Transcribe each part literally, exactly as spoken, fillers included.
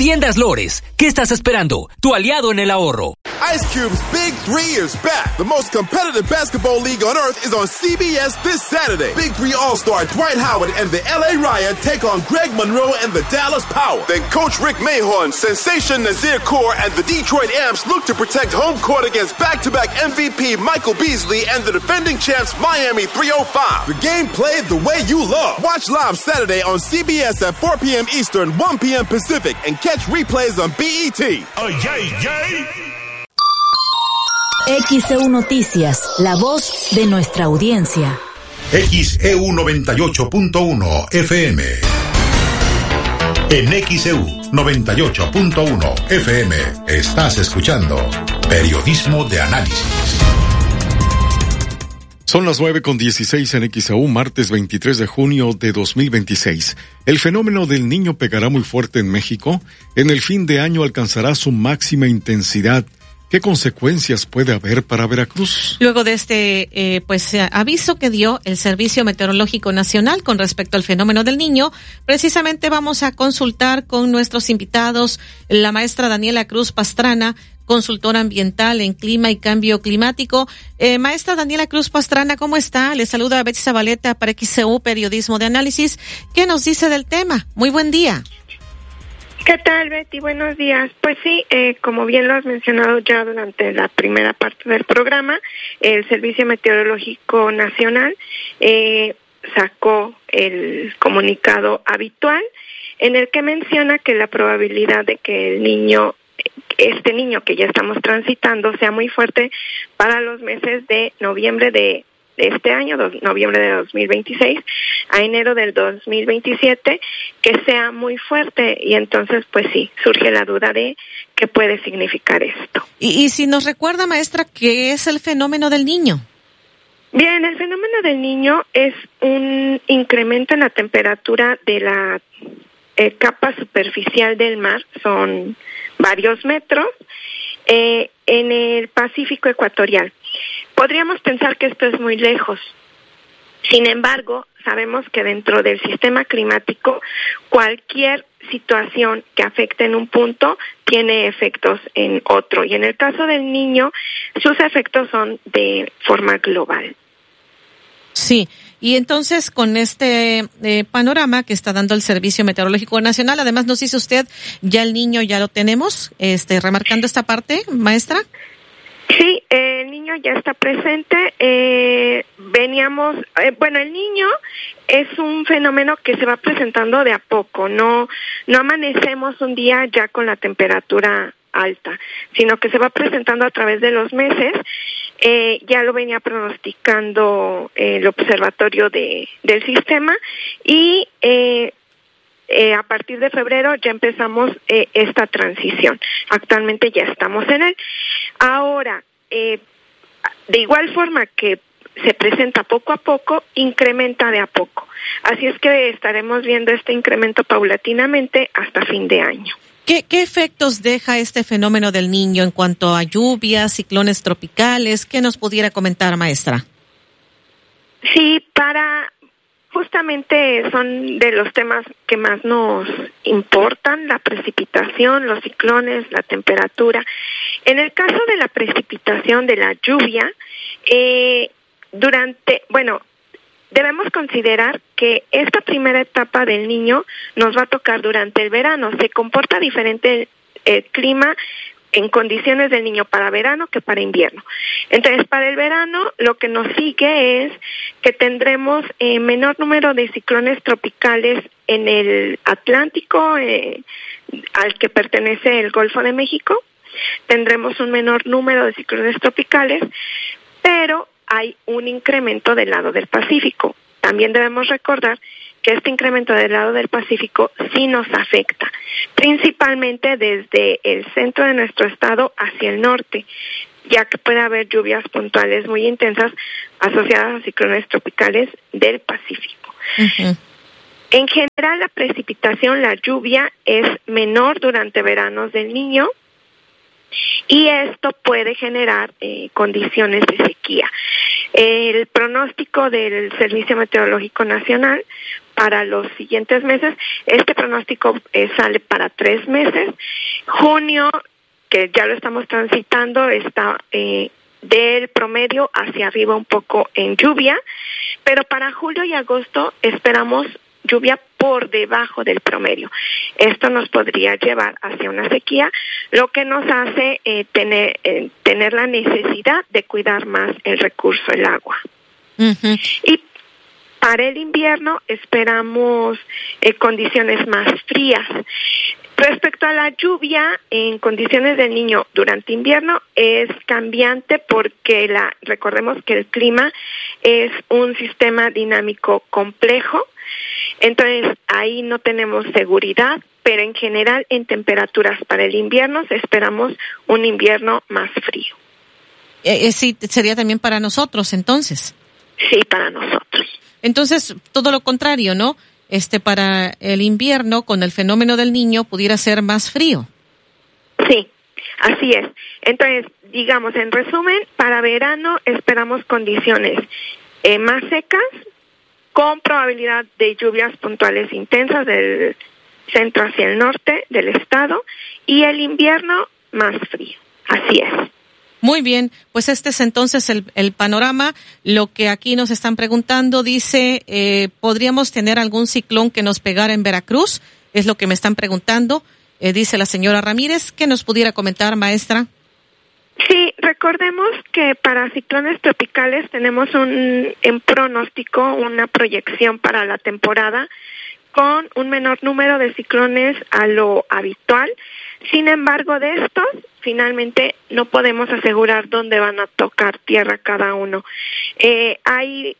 Tiendas Lores, ¿qué estás esperando? Tu aliado en el ahorro. Ice Cube's Big Three is back. The most competitive basketball league on earth is on C B S this Saturday. Big Three All-Star Dwight Howard and the L A Riot take on Greg Monroe and the Dallas Power. Then Coach Rick Mahorn, Sensation Nazir Kaur, and the Detroit Amps look to protect home court against back-to-back M V P Michael Beasley and the defending champs Miami three oh five. The game played the way you love. Watch live Saturday on C B S at four p.m. Eastern, one p.m. Pacific, and catch replays on B E T. Oh, yay, yay. X E U Noticias, la voz de nuestra audiencia. X E U noventa y ocho punto uno F M. En X E U noventa y ocho punto uno F M estás escuchando Periodismo de Análisis. Son las nueve con dieciséis en X E U, martes veintitrés de junio de dos mil veintiséis. El fenómeno del Niño pegará muy fuerte en México. En el fin de año alcanzará su máxima intensidad. ¿Qué consecuencias puede haber para Veracruz? Luego de este eh, pues aviso que dio el Servicio Meteorológico Nacional con respecto al fenómeno del Niño, precisamente vamos a consultar con nuestros invitados, la maestra Daniela Cruz Pastrana, consultora ambiental en clima y cambio climático. Eh, maestra Daniela Cruz Pastrana, ¿cómo está? Le saluda Betsy Zabaleta para X E U Periodismo de Análisis. ¿Qué nos dice del tema? Muy buen día. ¿Qué tal, Betty? Buenos días. Pues sí, eh, como bien lo has mencionado ya durante la primera parte del programa, el Servicio Meteorológico Nacional eh, sacó el comunicado habitual en el que menciona que la probabilidad de que el niño, este niño que ya estamos transitando, sea muy fuerte para los meses de noviembre de este año, dos, noviembre de dos mil veintiséis, a enero del dos mil veintisiete, que sea muy fuerte. Y entonces, pues sí, surge la duda de qué puede significar esto. Y, y si nos recuerda, maestra, ¿qué es el fenómeno del Niño? Bien, el fenómeno del Niño es un incremento en la temperatura de la eh, capa superficial del mar, son varios metros, eh, en el Pacífico ecuatorial. Podríamos pensar que esto es muy lejos. Sin embargo, sabemos que dentro del sistema climático, cualquier situación que afecte en un punto tiene efectos en otro. Y en el caso del Niño, sus efectos son de forma global. Sí, y entonces con este eh, panorama que está dando el Servicio Meteorológico Nacional, además nos dice usted, ya el Niño ya lo tenemos, este, remarcando esta parte, maestra. Sí, eh, el Niño ya está presente. Eh, veníamos, eh, bueno, el Niño es un fenómeno que se va presentando de a poco. No, no amanecemos un día ya con la temperatura alta, sino que se va presentando a través de los meses. Eh, ya lo venía pronosticando eh, el observatorio de del sistema y eh, Eh, a partir de febrero ya empezamos eh, esta transición. Actualmente ya estamos en él. Ahora, eh, de igual forma que se presenta poco a poco, incrementa de a poco. Así es que estaremos viendo este incremento paulatinamente hasta fin de año. ¿Qué, qué efectos deja este fenómeno del Niño en cuanto a lluvias, ciclones tropicales? ¿Qué nos pudiera comentar, maestra? Sí, para... Justamente son de los temas que más nos importan, la precipitación, los ciclones, la temperatura. En el caso de la precipitación, de la lluvia, eh, durante, bueno, debemos considerar que esta primera etapa del Niño nos va a tocar durante el verano. Se comporta diferente el, el clima en condiciones del Niño para verano que para invierno. Entonces, para el verano, lo que nos sigue es que tendremos eh, menor número de ciclones tropicales en el Atlántico, eh, al que pertenece el Golfo de México. Tendremos un menor número de ciclones tropicales, pero hay un incremento del lado del Pacífico. También debemos recordar que este incremento del lado del Pacífico sí nos afecta, principalmente desde el centro de nuestro estado hacia el norte, ya que puede haber lluvias puntuales muy intensas asociadas a ciclones tropicales del Pacífico. Uh-huh. En general, la precipitación, la lluvia, es menor durante veranos del Niño, y esto puede generar eh, condiciones de sequía. El pronóstico del Servicio Meteorológico Nacional para los siguientes meses. Este pronóstico eh, sale para tres meses. Junio, que ya lo estamos transitando, está eh, del promedio hacia arriba un poco en lluvia, pero para julio y agosto esperamos lluvia por debajo del promedio. Esto nos podría llevar hacia una sequía, lo que nos hace eh, tener eh, tener la necesidad de cuidar más el recurso, el agua. Uh-huh. Y para el invierno esperamos eh, condiciones más frías. Respecto a la lluvia, en condiciones del Niño durante invierno es cambiante porque la recordemos que el clima es un sistema dinámico complejo, entonces ahí no tenemos seguridad, pero en general en temperaturas para el invierno esperamos un invierno más frío. Eh, eh, sí, sería también para nosotros entonces. Sí, para nosotros. Entonces, todo lo contrario, ¿no? Este, para el invierno, con el fenómeno del Niño, pudiera ser más frío. Sí, así es. Entonces, digamos, en resumen, para verano esperamos condiciones eh, más secas, con probabilidad de lluvias puntuales intensas del centro hacia el norte del estado, y el invierno más frío. Así es. Muy bien, pues este es entonces el, el panorama. Lo que aquí nos están preguntando dice, eh, ¿podríamos tener algún ciclón que nos pegara en Veracruz? Es lo que me están preguntando, eh, dice la señora Ramírez. ¿Qué nos pudiera comentar, maestra? Sí, recordemos que para ciclones tropicales tenemos un en pronóstico, una proyección para la temporada con un menor número de ciclones a lo habitual. Sin embargo, de estos, finalmente no podemos asegurar dónde van a tocar tierra cada uno. Eh, hay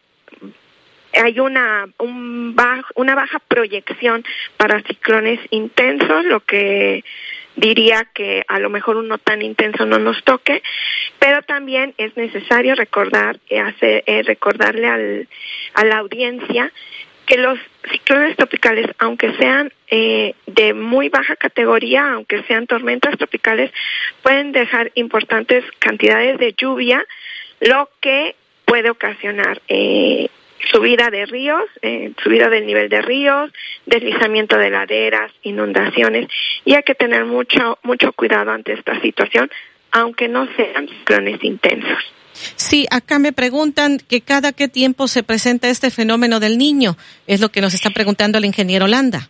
hay una un baj, una baja proyección para ciclones intensos, lo que diría que a lo mejor uno tan intenso no nos toque, pero también es necesario recordar eh, hacer, eh, recordarle al, a la audiencia que los ciclones tropicales, aunque sean eh, de muy baja categoría, aunque sean tormentas tropicales, pueden dejar importantes cantidades de lluvia, lo que puede ocasionar eh, subida de ríos, eh, subida del nivel de ríos, deslizamiento de laderas, inundaciones, y hay que tener mucho mucho cuidado ante esta situación, aunque no sean ciclones intensos. Sí, acá me preguntan que cada qué tiempo se presenta este fenómeno del Niño. Es lo que nos está preguntando el ingeniero Landa.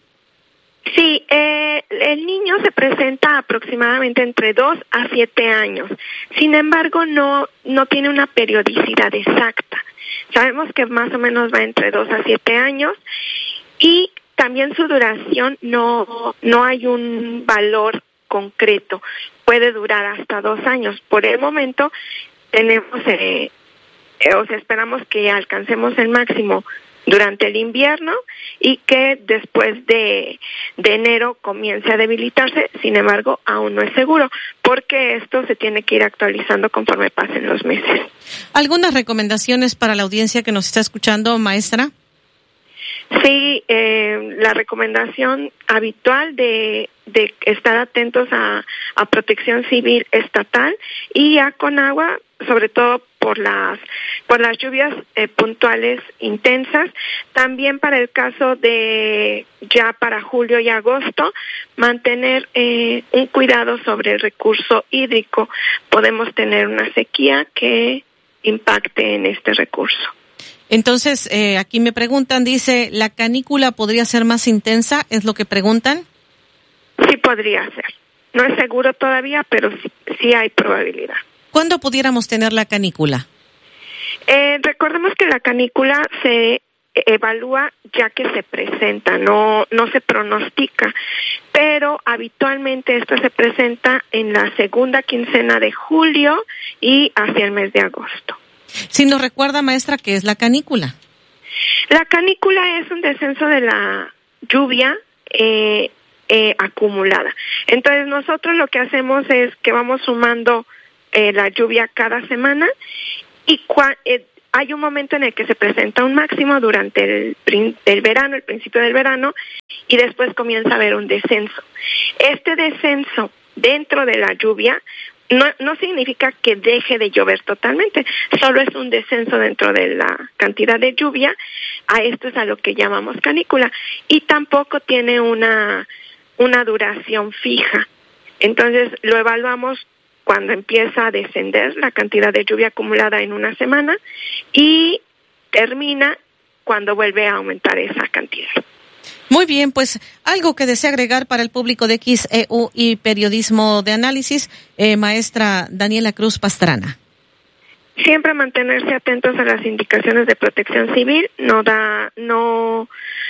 Sí, eh, el Niño se presenta aproximadamente entre dos a siete años. Sin embargo, no no tiene una periodicidad exacta. Sabemos que más o menos va entre dos a siete años y también su duración no no hay un valor concreto. Puede durar hasta dos años. Por el momento tenemos, eh, eh, o sea, esperamos que alcancemos el máximo durante el invierno y que después de, de enero comience a debilitarse. Sin embargo, aún no es seguro, porque esto se tiene que ir actualizando conforme pasen los meses. ¿Algunas recomendaciones para la audiencia que nos está escuchando, maestra? Sí, eh, la recomendación habitual de, de estar atentos a, a Protección Civil Estatal y a Conagua, sobre todo por las por las lluvias eh, puntuales intensas. También para el caso de ya para julio y agosto, mantener eh, un cuidado sobre el recurso hídrico. Podemos tener una sequía que impacte en este recurso. Entonces, eh, aquí me preguntan, dice, ¿la canícula podría ser más intensa? ¿Es lo que preguntan? Sí, podría ser. No es seguro todavía, pero sí, sí hay probabilidad. ¿Cuándo pudiéramos tener la canícula? Eh, recordemos que la canícula se evalúa ya que se presenta, no no se pronostica, pero habitualmente esto se presenta en la segunda quincena de julio y hacia el mes de agosto. Si nos recuerda, maestra, ¿qué es la canícula? La canícula es un descenso de la lluvia eh, eh, acumulada. Entonces nosotros lo que hacemos es que vamos sumando eh, la lluvia cada semana y cua- eh, hay un momento en el que se presenta un máximo durante el, el verano, el principio del verano, y después comienza a haber un descenso. Este descenso dentro de la lluvia no, no significa que deje de llover totalmente, solo es un descenso dentro de la cantidad de lluvia. A esto es a lo que llamamos canícula, y tampoco tiene una, una duración fija. Entonces lo evaluamos cuando empieza a descender la cantidad de lluvia acumulada en una semana y termina cuando vuelve a aumentar esa cantidad. Muy bien, pues algo que desea agregar para el público de X E U y Periodismo de Análisis, eh, maestra Daniela Cruz Pastrana. Siempre mantenerse atentos a las indicaciones de Protección Civil, no da, no,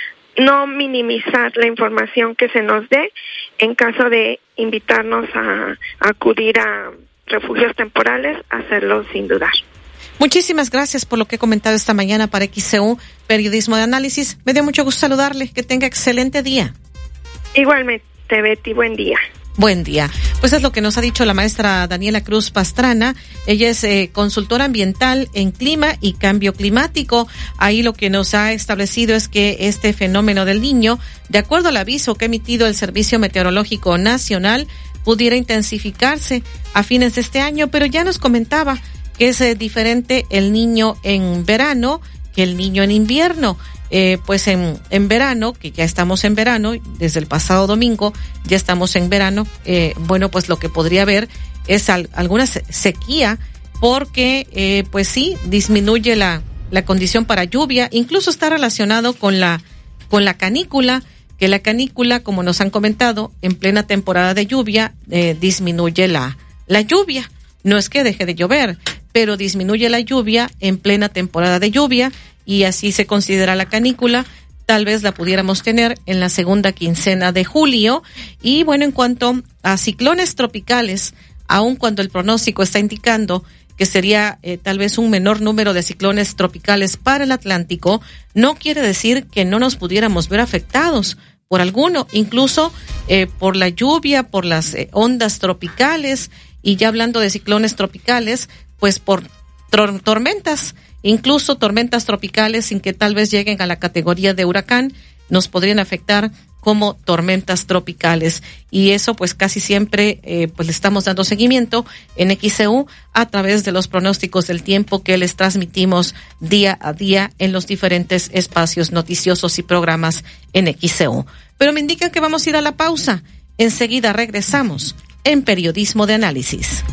no minimizar la información que se nos dé en caso de invitarnos a, a acudir a refugios temporales, hacerlo sin dudar. Muchísimas gracias por lo que he comentado esta mañana para X E U, Periodismo de Análisis. Me dio mucho gusto saludarle. Que tenga excelente día. Igualmente, Betty, buen día. Buen día. Pues es lo que nos ha dicho la maestra Daniela Cruz Pastrana. Ella es eh, consultora ambiental en clima y cambio climático. Ahí lo que nos ha establecido es que este fenómeno del Niño, de acuerdo al aviso que ha emitido el Servicio Meteorológico Nacional, pudiera intensificarse a fines de este año, pero ya nos comentaba que es eh, diferente el Niño en verano que el Niño en invierno. Eh, pues en, en verano, que ya estamos en verano, desde el pasado domingo ya estamos en verano, eh, bueno, pues lo que podría haber es al, alguna sequía, porque eh, pues sí, disminuye la, la condición para lluvia, incluso está relacionado con la, con la canícula, que la canícula, como nos han comentado, en plena temporada de lluvia, eh, disminuye la, la lluvia. No es que deje de llover, pero disminuye la lluvia en plena temporada de lluvia, y así se considera la canícula. Tal vez la pudiéramos tener en la segunda quincena de julio. Y bueno, en cuanto a ciclones tropicales, aun cuando el pronóstico está indicando que sería eh, tal vez un menor número de ciclones tropicales para el Atlántico, no quiere decir que no nos pudiéramos ver afectados por alguno, incluso eh, por la lluvia, por las eh, ondas tropicales, y ya hablando de ciclones tropicales, pues por tor- tormentas, incluso tormentas tropicales sin que tal vez lleguen a la categoría de huracán, nos podrían afectar como tormentas tropicales. Y eso pues casi siempre eh, pues le estamos dando seguimiento en X E U a través de los pronósticos del tiempo que les transmitimos día a día en los diferentes espacios noticiosos y programas en X E U. Pero me indican que vamos a ir a la pausa. Enseguida regresamos en Periodismo de Análisis.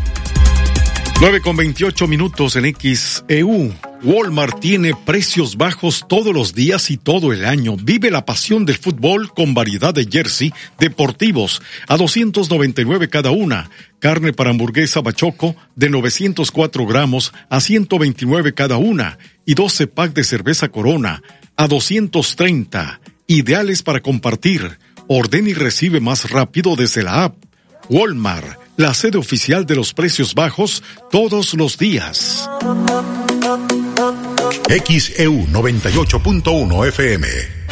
nueve con veintiocho minutos en X E U. Walmart tiene precios bajos todos los días y todo el año. Vive la pasión del fútbol con variedad de jersey deportivos a doscientos noventa y nueve cada una. Carne para hamburguesa Bachoco de novecientos cuatro gramos a ciento veintinueve cada una. Y doce pack de cerveza Corona a doscientos treinta. Ideales para compartir. Ordena y recibe más rápido desde la app. Walmart, la sede oficial de los precios bajos todos los días. X E U noventa y ocho punto uno F M.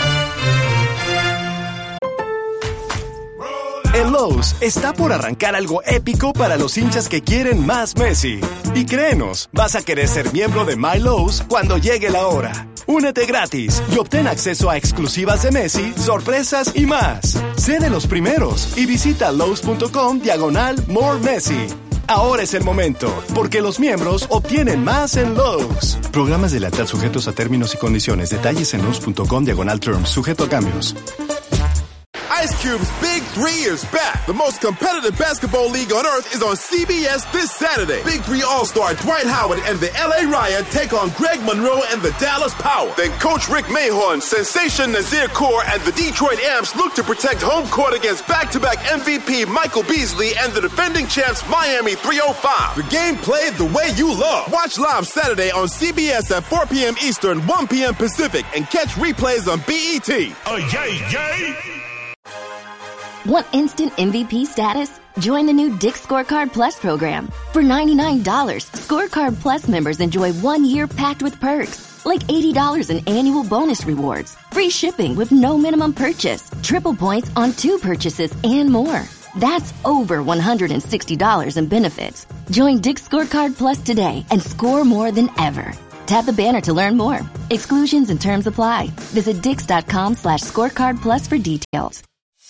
En Lowe's está por arrancar algo épico para los hinchas que quieren más Messi. Y créenos, vas a querer ser miembro de My Lowe's cuando llegue la hora. Únete gratis y obtén acceso a exclusivas de Messi, sorpresas y más. Sé de los primeros y visita Lowe's.com diagonal More Messi. Ahora es el momento, porque los miembros obtienen más en Lowe's. Programas de lealtad sujetos a términos y condiciones. Detalles en Lowe's.com diagonal terms, sujeto a cambios. Ice Cube's Big Three is back. The most competitive basketball league on earth is on C B S this Saturday. Big Three All-Star Dwight Howard and the L A Riot take on Greg Monroe and the Dallas Power. Then Coach Rick Mahorn, Sensation Nazir Kaur, and the Detroit Amps look to protect home court against back-to-back M V P Michael Beasley and the defending champs Miami three oh five. The game played the way you love. Watch live Saturday on C B S at four p.m. Eastern, one p.m. Pacific, and catch replays on B E T. Oh, yay, yay! Want instant M V P status? Join the new Dick's Scorecard Plus program. For ninety-nine dollars, Scorecard Plus members enjoy one year packed with perks, like eighty dollars in annual bonus rewards, free shipping with no minimum purchase, triple points on two purchases, and more. That's over one hundred sixty dollars in benefits. Join Dick's Scorecard Plus today and score more than ever. Tap the banner to learn more. Exclusions and terms apply. Visit Dix.com slash scorecard plus for details.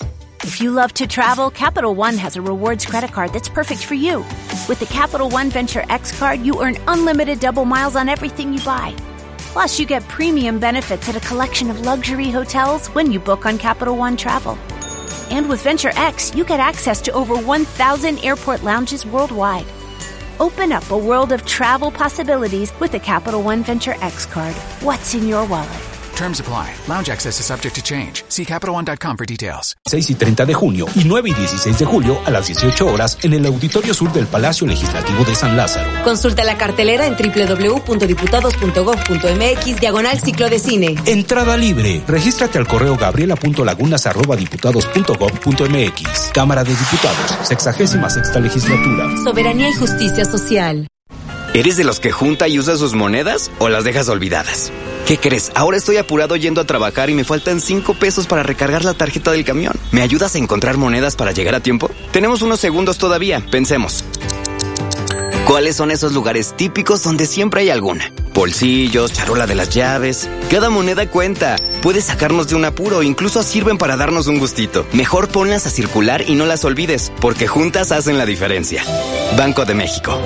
If you love to travel, Capital One has a rewards credit card that's perfect for you. With the Capital One Venture X card, you earn unlimited double miles on everything you buy. Plus, you get premium benefits at a collection of luxury hotels when you book on Capital One Travel. And with Venture X, you get access to over one thousand airport lounges worldwide. Open up a world of travel possibilities with the Capital One Venture X card. What's in your wallet? Terms apply. Lounge access is subject to change. See Capital One dot com for details. seis y treinta de junio y nueve y dieciséis de julio a las dieciocho horas en el Auditorio Sur del Palacio Legislativo de San Lázaro. Consulta la cartelera en doble u doble u doble u punto diputados punto gob punto eme equis diagonal ciclo de cine. Entrada libre. Regístrate al correo gabriela punto lagunas arroba diputados punto gob punto eme equis. Cámara de Diputados, sexagésima sexta legislatura. Soberanía y justicia social. ¿Eres de los que junta y usa sus monedas o las dejas olvidadas? ¿Qué crees? Ahora estoy apurado yendo a trabajar y me faltan cinco pesos para recargar la tarjeta del camión. ¿Me ayudas a encontrar monedas para llegar a tiempo? Tenemos unos segundos todavía. Pensemos. ¿Cuáles son esos lugares típicos donde siempre hay alguna? Bolsillos, charola de las llaves. Cada moneda cuenta. Puede sacarnos de un apuro, incluso sirven para darnos un gustito. Mejor ponlas a circular y no las olvides, porque juntas hacen la diferencia. Banco de México.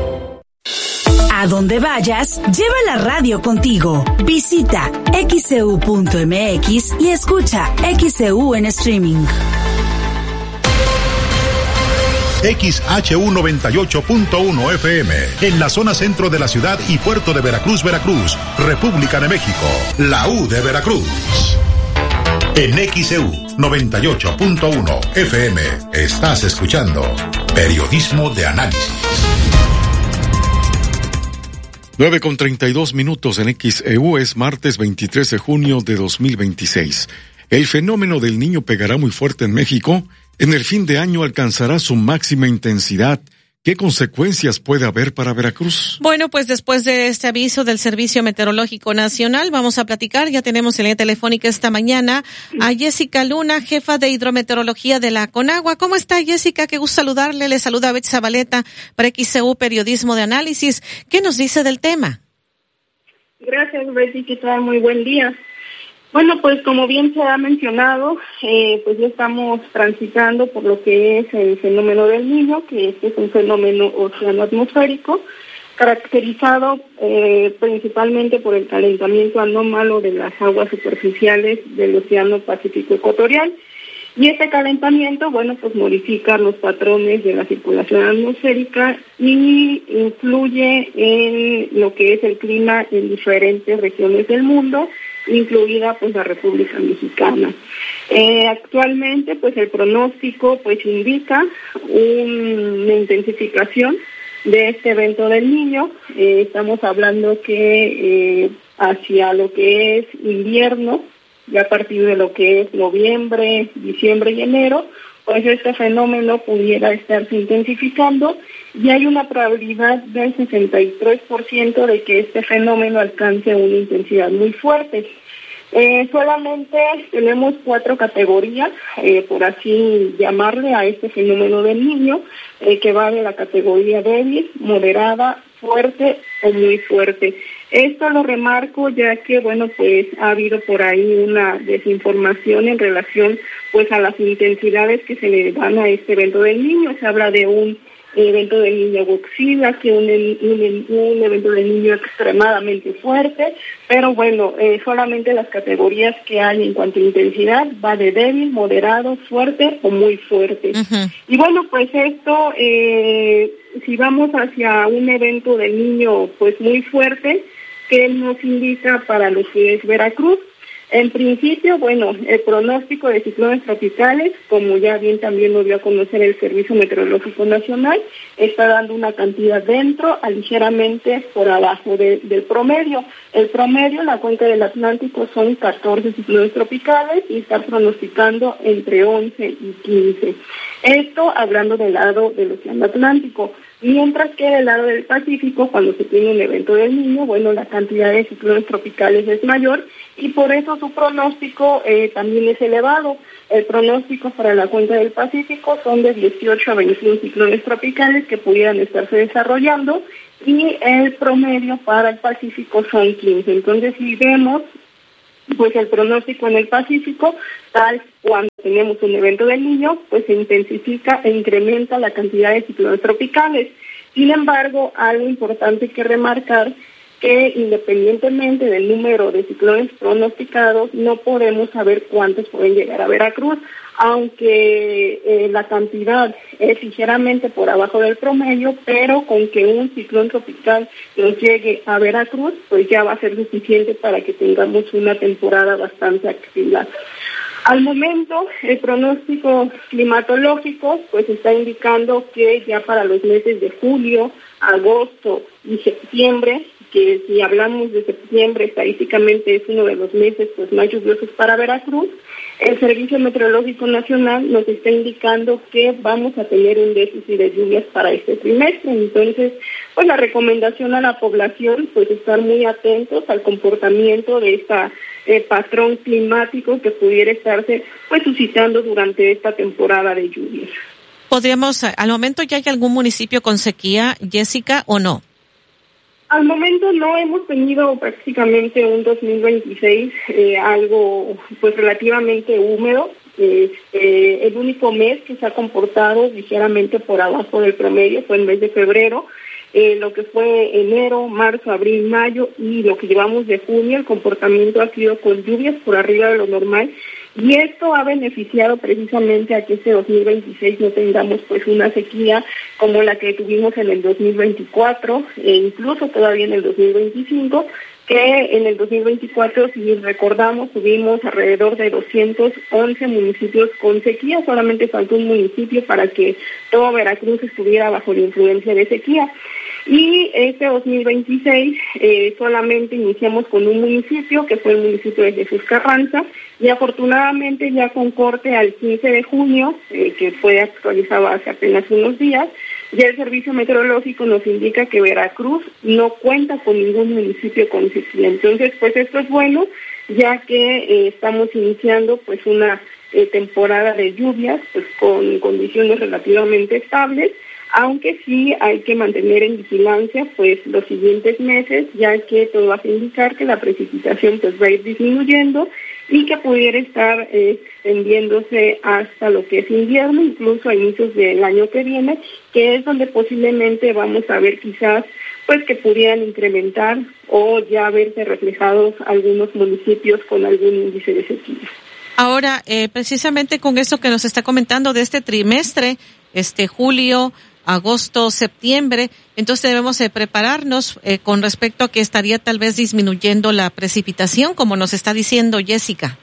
A donde vayas, lleva la radio contigo. Visita equis ce u punto eme equis y escucha X C U en streaming. X H U noventa y ocho punto uno F M, en la zona centro de la ciudad y puerto de Veracruz, Veracruz, República de México, la U de Veracruz. En X C U noventa y ocho punto uno F M, estás escuchando Periodismo de Análisis. nueve con treinta y dos minutos en X E U, es martes veintitrés de junio de dos mil veintiséis. El fenómeno del niño pegará muy fuerte en México. En el fin de año alcanzará su máxima intensidad. ¿Qué consecuencias puede haber para Veracruz? Bueno, pues después de este aviso del Servicio Meteorológico Nacional, vamos a platicar. Ya tenemos en línea telefónica esta mañana a Jessica Luna, jefa de hidrometeorología de la Conagua. ¿Cómo está, Jessica? Qué gusto saludarle. Le saluda Beth Zabaleta para X C U Periodismo de Análisis. ¿Qué nos dice del tema? Gracias, Betty. ¿Qué tal? Muy buen día. Bueno, pues como bien se ha mencionado, eh, pues ya estamos transitando por lo que es el fenómeno del Niño, que este es un fenómeno oceanoatmosférico, caracterizado eh, principalmente por el calentamiento anómalo de las aguas superficiales del Océano Pacífico Ecuatorial. Y este calentamiento, bueno, pues modifica los patrones de la circulación atmosférica y influye en lo que es el clima en diferentes regiones del mundo, incluida pues la República Mexicana. Eh, actualmente pues el pronóstico pues indica un, una intensificación de este evento del Niño. Eh, estamos hablando que eh, hacia lo que es invierno, y a partir de lo que es noviembre, diciembre y enero, pues este fenómeno pudiera estarse intensificando y hay una probabilidad del sesenta y tres por ciento de que este fenómeno alcance una intensidad muy fuerte. Eh, solamente tenemos cuatro categorías, eh, por así llamarle, a este fenómeno del Niño, eh, que va de la categoría débil, moderada, fuerte o muy fuerte. Esto lo remarco ya que, bueno, pues ha habido por ahí una desinformación en relación pues a las intensidades que se le dan a este evento del Niño. Se habla de un evento del Niño Godzilla, que un, un, un evento del Niño extremadamente fuerte, pero bueno, eh, solamente las categorías que hay en cuanto a intensidad va de débil, moderado, fuerte o muy fuerte. Uh-huh. Y bueno, pues esto, eh, si vamos hacia un evento del Niño pues muy fuerte, ¿qué nos indica para lo que es Veracruz? En principio, bueno, el pronóstico de ciclones tropicales, como ya bien también lo dio a conocer el Servicio Meteorológico Nacional, está dando una cantidad dentro a ligeramente por abajo de, del promedio. El promedio en la cuenca del Atlántico son catorce ciclones tropicales y está pronosticando entre once y quince. Esto hablando del lado del Océano Atlántico. Mientras que del lado del Pacífico, cuando se tiene un evento del Niño, bueno, la cantidad de ciclones tropicales es mayor y por eso su pronóstico eh, también es elevado. El pronóstico para la cuenca del Pacífico son de dieciocho a veintiún ciclones tropicales que pudieran estarse desarrollando y el promedio para el Pacífico son quince. Entonces, si vemos, pues el pronóstico en el Pacífico tal cuando tenemos un evento del Niño, pues se intensifica e incrementa la cantidad de ciclones tropicales. Sin embargo, algo importante que remarcar, que independientemente del número de ciclones pronosticados, no podemos saber cuántos pueden llegar a Veracruz, aunque eh, la cantidad es ligeramente por abajo del promedio, pero con que un ciclón tropical nos llegue a Veracruz, pues ya va a ser suficiente para que tengamos una temporada bastante activa. Al momento, el pronóstico climatológico pues está indicando que ya para los meses de julio, agosto y septiembre, que si hablamos de septiembre, estadísticamente es uno de los meses pues más lluviosos para Veracruz, el Servicio Meteorológico Nacional nos está indicando que vamos a tener un déficit de lluvias para este trimestre. Entonces, pues la recomendación a la población, pues estar muy atentos al comportamiento de esta eh, patrón climático que pudiera estarse pues suscitando durante esta temporada de lluvias. ¿Podríamos, al momento ya hay algún municipio con sequía, Jessica, o no? Al momento no hemos tenido prácticamente un dos mil veintiséis eh, algo pues relativamente húmedo. Este, el único mes que se ha comportado ligeramente por abajo del promedio fue el mes de febrero. Eh, lo que fue enero, marzo, abril, mayo y lo que llevamos de junio, el comportamiento ha sido con lluvias por arriba de lo normal. Y esto ha beneficiado precisamente a que este dos mil veintiséis no tengamos pues una sequía como la que tuvimos en el dos mil veinticuatro e incluso todavía en el dos mil veinticinco, que en el dos mil veinticuatro, si recordamos, tuvimos alrededor de doscientos once municipios con sequía, solamente faltó un municipio para que todo Veracruz estuviera bajo la influencia de sequía. Y este dos mil veintiséis eh, solamente iniciamos con un municipio, que fue el municipio de Jesús Carranza, y afortunadamente ya con corte al quince de junio, eh, que fue actualizado hace apenas unos días, ya el Servicio Meteorológico nos indica que Veracruz no cuenta con ningún municipio con sequía. Entonces, pues esto es bueno, ya que eh, estamos iniciando pues una eh, temporada de lluvias pues con condiciones relativamente estables, aunque sí hay que mantener en vigilancia pues los siguientes meses, ya que todo va a indicar que la precipitación pues va a ir disminuyendo y que pudiera estar eh, extendiéndose hasta lo que es invierno, incluso a inicios del año que viene, que es donde posiblemente vamos a ver quizás pues que pudieran incrementar o ya verse reflejados algunos municipios con algún índice de sequía. Ahora, eh, precisamente con esto que nos está comentando de este trimestre, este julio, agosto, septiembre, entonces debemos eh, prepararnos eh, con respecto a que estaría tal vez disminuyendo la precipitación, como nos está diciendo Jessica.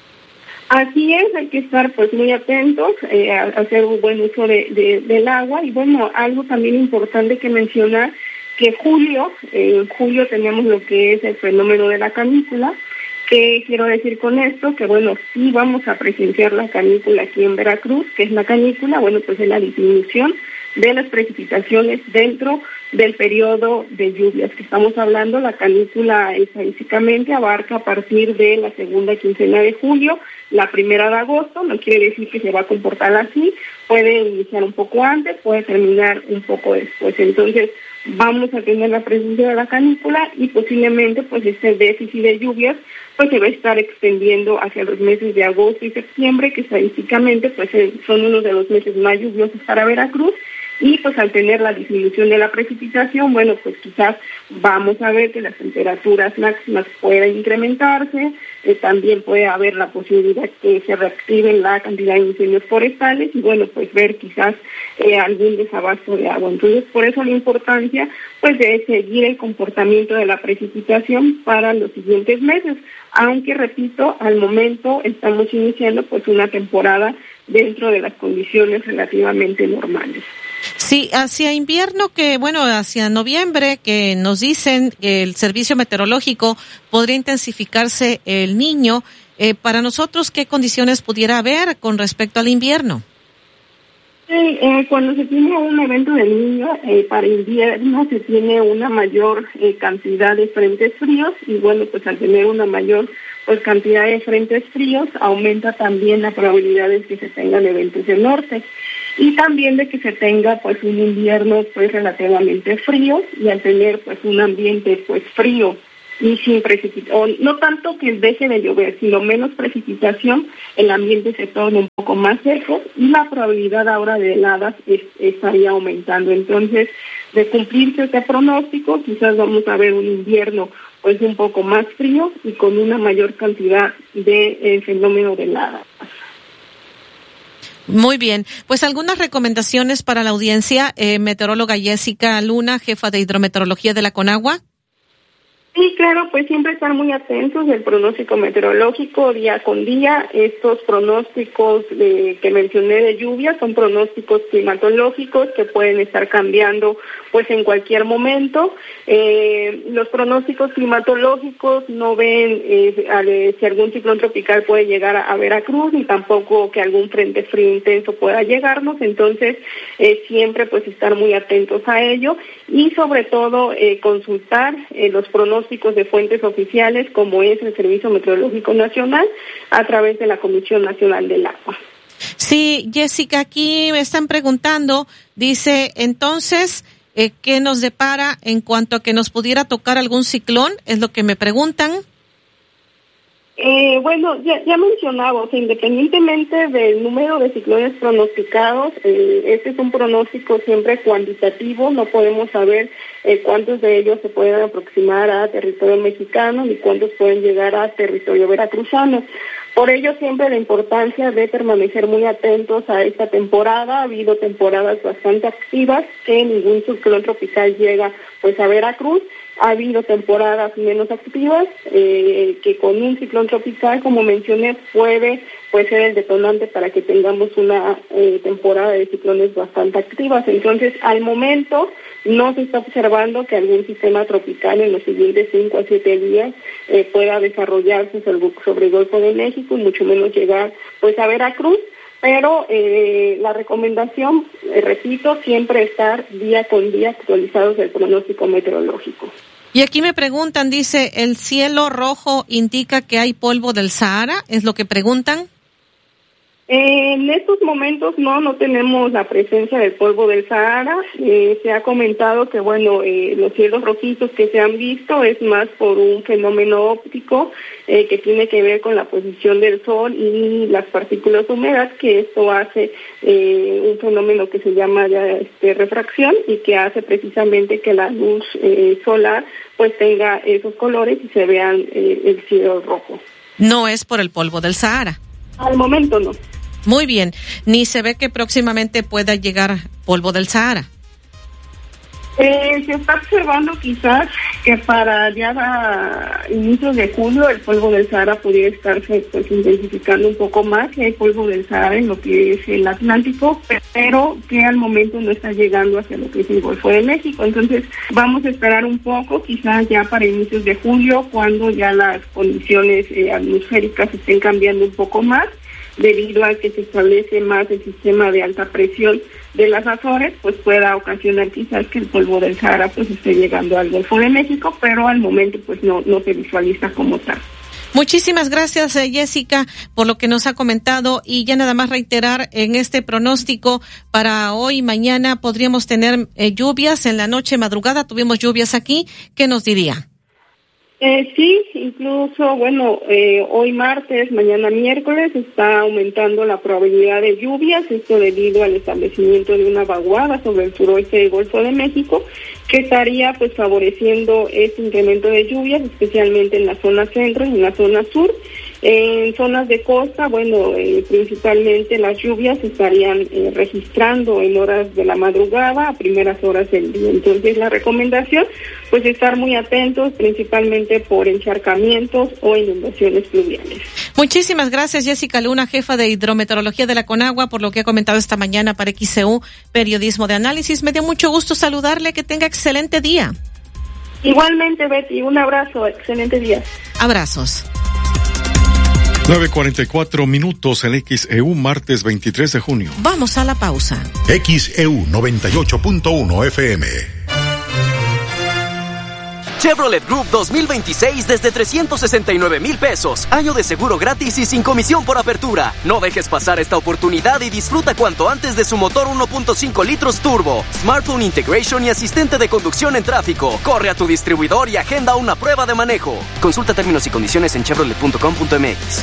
Así es, hay que estar pues muy atentos, eh, a hacer un buen uso de, de, del agua. Y bueno, algo también importante que mencionar, que julio, eh, en julio tenemos lo que es el fenómeno de la canícula. ¿Qué quiero decir con esto? Que bueno, sí vamos a presenciar la canícula aquí en Veracruz. ¿Qué es la canícula? Bueno, pues es la disminución de las precipitaciones dentro del periodo de lluvias que estamos hablando. La canícula estadísticamente abarca a partir de la segunda quincena de julio, la primera de agosto. No quiere decir que se va a comportar así, puede iniciar un poco antes, puede terminar un poco después. Entonces vamos a tener la presencia de la canícula y posiblemente pues este déficit de lluvias pues se va a estar extendiendo hacia los meses de agosto y septiembre, que estadísticamente pues son uno de los meses más lluviosos para Veracruz. Y pues al tener la disminución de la precipitación, bueno, pues quizás vamos a ver que las temperaturas máximas puedan incrementarse, eh, también puede haber la posibilidad que se reactive la cantidad de incendios forestales y bueno, pues ver quizás eh, algún desabasto de agua. Entonces, por eso la importancia pues de seguir el comportamiento de la precipitación para los siguientes meses, aunque repito, al momento estamos iniciando pues una temporada dentro de las condiciones relativamente normales. Sí, hacia invierno, que bueno, hacia noviembre, que nos dicen que el servicio meteorológico podría intensificarse el Niño. Eh, para nosotros, ¿qué condiciones pudiera haber con respecto al invierno? Sí, eh, cuando se tiene un evento del Niño, eh, para invierno se tiene una mayor eh, cantidad de frentes fríos y bueno, pues al tener una mayor pues cantidad de frentes fríos aumenta también la probabilidad de que se tengan eventos del norte. Y también de que se tenga pues un invierno pues relativamente frío y al tener pues un ambiente pues frío y sin precipitación, no tanto que deje de llover, sino menos precipitación, el ambiente se torna un poco más seco y la probabilidad ahora de heladas es, estaría aumentando. Entonces, de cumplirse este pronóstico, quizás vamos a ver un invierno pues un poco más frío y con una mayor cantidad de eh, fenómeno de heladas. Muy bien, pues algunas recomendaciones para la audiencia, eh, meteoróloga Jessica Luna, jefa de hidrometeorología de la Conagua. Sí, claro, pues siempre estar muy atentos del pronóstico meteorológico día con día. Estos pronósticos de, que mencioné de lluvia son pronósticos climatológicos que pueden estar cambiando pues en cualquier momento. Eh, los pronósticos climatológicos no ven eh, si algún ciclón tropical puede llegar a, a Veracruz, ni tampoco que algún frente frío intenso pueda llegarnos. Entonces, eh, siempre pues estar muy atentos a ello y sobre todo eh, consultar eh, los pronósticos de fuentes oficiales como es el Servicio Meteorológico Nacional a través de la Comisión Nacional del Agua. Sí, Jessica, aquí me están preguntando, dice, entonces, eh, ¿qué nos depara en cuanto a que nos pudiera tocar algún ciclón? Es lo que me preguntan. Eh, bueno, ya, ya mencionaba, o sea, independientemente del número de ciclones pronosticados, eh, este es un pronóstico siempre cuantitativo, no podemos saber eh, cuántos de ellos se pueden aproximar a territorio mexicano ni cuántos pueden llegar a territorio veracruzano. Por ello siempre la importancia de permanecer muy atentos a esta temporada. Ha habido temporadas bastante activas que ningún ciclón tropical llega pues a Veracruz. Ha habido temporadas menos activas eh, que con un ciclón tropical, como mencioné, puede, puede ser el detonante para que tengamos una eh, temporada de ciclones bastante activas. Entonces, al momento no se está observando que algún sistema tropical en los siguientes cinco a siete días eh, pueda desarrollarse sobre el Golfo de México y mucho menos llegar pues a Veracruz. Pero eh, la recomendación, eh, repito, siempre estar día con día actualizados del pronóstico meteorológico. Y aquí me preguntan, dice, ¿el cielo rojo indica que hay polvo del Sahara? ¿Es lo que preguntan? Eh, en estos momentos no, no tenemos la presencia del polvo del Sahara. Eh, se ha comentado que, bueno, eh, los cielos rojizos que se han visto es más por un fenómeno óptico eh, que tiene que ver con la posición del sol y las partículas húmedas, que esto hace eh, un fenómeno que se llama ya, este, refracción y que hace precisamente que la luz eh, solar pues tenga esos colores y se vean eh, el cielo rojo. No es por el polvo del Sahara. Al momento no. Muy bien, ni se ve que próximamente pueda llegar polvo del Sahara. Eh, se está observando quizás que para ya a inicios de julio el polvo del Sahara pudiera estarse pues intensificando un poco más, que hay polvo del Sahara en lo que es el Atlántico, pero que al momento no está llegando hacia lo que es el Golfo de México. Entonces vamos a esperar un poco, quizás ya para inicios de julio, cuando ya las condiciones eh, atmosféricas estén cambiando un poco más, debido a que se establece más el sistema de alta presión de las Azores, pues pueda ocasionar quizás que el polvo del Sahara pues esté llegando al Golfo de México, pero al momento pues no, no se visualiza como tal. Muchísimas gracias, Jessica, por lo que nos ha comentado, y ya nada más reiterar en este pronóstico para hoy y mañana podríamos tener eh, lluvias en la noche, madrugada, tuvimos lluvias aquí. ¿Qué nos diría? Eh, sí, incluso, bueno, eh, hoy martes, mañana miércoles, está aumentando la probabilidad de lluvias, esto debido al establecimiento de una vaguada sobre el suroeste del Golfo de México, que estaría pues favoreciendo este incremento de lluvias, especialmente en la zona centro y en la zona sur. En zonas de costa, bueno, eh, principalmente las lluvias se estarían eh, registrando en horas de la madrugada, a primeras horas del día. Entonces, la recomendación, pues estar muy atentos, principalmente por encharcamientos o inundaciones pluviales. Muchísimas gracias, Jessica Luna, jefa de hidrometeorología de la Conagua, por lo que ha comentado esta mañana para X C U, Periodismo de Análisis. Me dio mucho gusto saludarle, que tenga excelente día. Igualmente, Betty, un abrazo, excelente día. Abrazos. nueve cuarenta y cuatro minutos en X E U, martes veintitrés de junio. Vamos a la pausa. X E U noventa y ocho punto uno F M. Chevrolet Group dos mil veintiséis desde trescientos sesenta y nueve mil pesos. Año de seguro gratis y sin comisión por apertura. No dejes pasar esta oportunidad y disfruta cuanto antes de su motor uno punto cinco litros turbo, smartphone integration y asistente de conducción en tráfico. Corre a tu distribuidor y agenda una prueba de manejo. Consulta términos y condiciones en chevrolet punto com punto m x.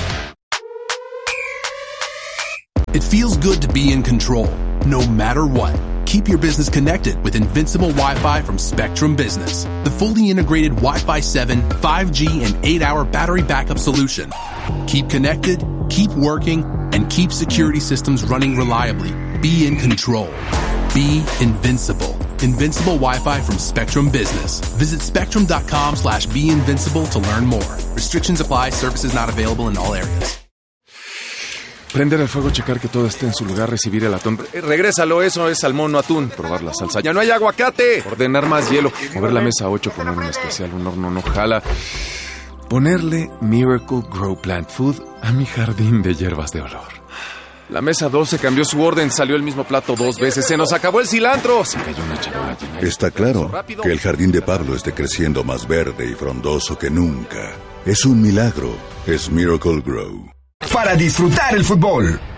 It feels good to be in control, no matter what. Keep your business connected with Invincible Wi-Fi from Spectrum Business, the fully integrated Wi-Fi seven, five G, and eight hour battery backup solution. Keep connected, keep working, and keep security systems running reliably. Be in control. Be invincible. Invincible Wi-Fi from Spectrum Business. Visit spectrum.com slash be invincible to learn more. Restrictions apply. Services not available in all areas. Prender el fuego, checar que todo esté en su lugar, recibir el atún. Eh, regrésalo, eso es salmón, no atún. Probar la salsa. ¡Ya no hay aguacate! Ordenar más hielo. Mover la mesa a ocho, poner un especial, un horno no jala. Ponerle Miracle Grow Plant Food a mi jardín de hierbas de olor. La mesa doce cambió su orden, salió el mismo plato dos veces. ¡Se nos acabó el cilantro! Se cayó una charola llena. Está claro que el jardín de Pablo esté creciendo más verde y frondoso que nunca. Es un milagro. Es Miracle Grow. Para disfrutar el fútbol,